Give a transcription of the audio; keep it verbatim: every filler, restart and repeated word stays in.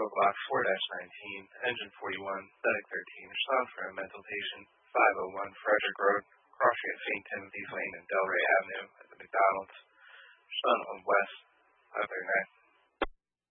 P O Box four nineteen, Engine forty-one, Static thirteen, respond for a mental patient, five oh one Frederick Road, crossing at Saint Timothy's Lane and Delray Avenue at the McDonald's. Respond on West, five thirty-nine.